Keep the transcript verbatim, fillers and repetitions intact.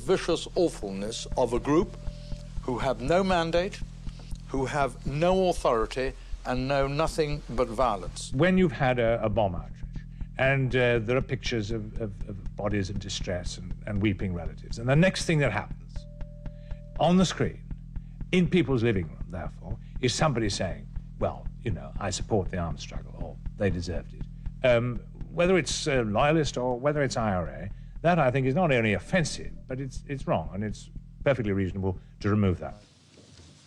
vicious awfulness of a group who have no mandate, who have no authority, and know nothing but violence. When you've had a, a bomb outrage, and uh, there are pictures of, of, of bodies in distress and, and weeping relatives, and the next thing that happens on the screen, in people's living room, therefore, is somebody saying, well, you know, I support the armed struggle, or they deserved it. Um, whether it's uh, loyalist or whether it's I R A, that, I think, is not only offensive, but it's, it's wrong, and it's perfectly reasonable to remove that.